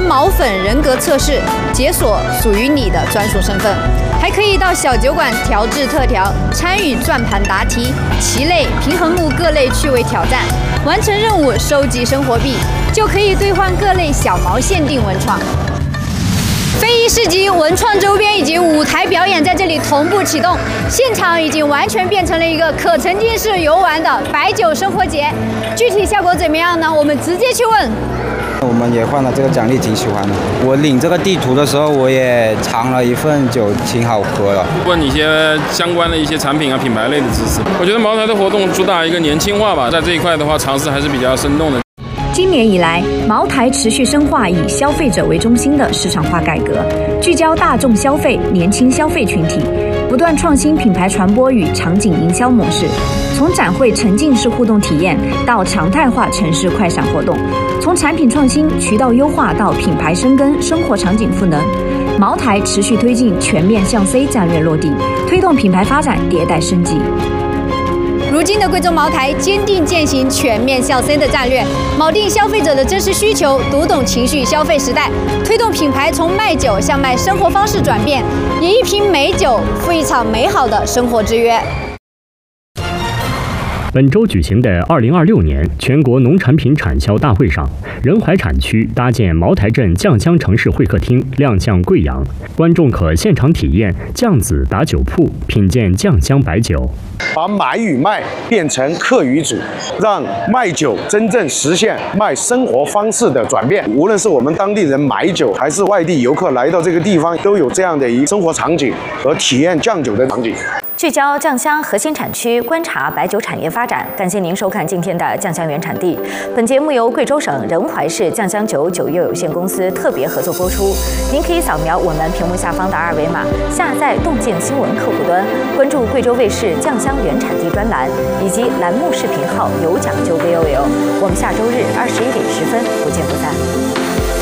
毛粉人格测试，解锁属于你的专属身份。还可以到小酒馆调制特调，参与转盘答题、棋类、平衡木各类趣味挑战，完成任务收集生活币，就可以兑换各类小毛限定文创。非遗市集、文创周边以及舞台表演在这里同步启动，现场已经完全变成了一个可沉浸式游玩的白酒生活节。具体效果怎么样呢？我们直接去问。 我们也换了这个奖励，挺喜欢的。我领这个地图的时候，我也尝了一份酒，挺好喝的。 问一些相关的一些产品啊、品牌类的知识。我觉得茅台的活动主打一个年轻化吧，在这一块的话，尝试还是比较生动的。 今年以来，茅台持续深化以消费者为中心的市场化改革，聚焦大众消费、年轻消费群体，不断创新品牌传播与场景营销模式。从展会沉浸式互动体验到常态化城市快闪活动，从产品创新、渠道优化到品牌深耕、生活场景赋能，茅台持续推进全面向 C 战略落地，推动品牌发展迭代升级。 如今的贵州茅台坚定践行全面向 C 的战略，锚定消费者的真实需求，读懂情绪消费时代，推动品牌从卖酒向卖生活方式转变，以一瓶美酒赴一场美好的生活之约。 本周举行的2026年全国农产品产销大会上，仁怀产区搭建茅台镇酱香城市会客厅亮相贵阳，观众可现场体验酱子打酒铺，品鉴酱香白酒。 把买与卖变成客与主，让卖酒真正实现卖生活方式的转变。无论是我们当地人买酒，还是外地游客来到这个地方，都有这样的一个生活场景和体验酱酒的场景。 聚焦酱香核心产区，观察白酒产业发展。感谢您收看今天的酱香原产地。本节目由贵州省仁怀市酱香酒酒业有限公司特别合作播出。您可以扫描我们屏幕下方的二维码，下载洞见新闻客户端，关注贵州卫视酱香原产地专栏以及栏目视频号有讲究 VOL。我们下周日21点10分不见不散。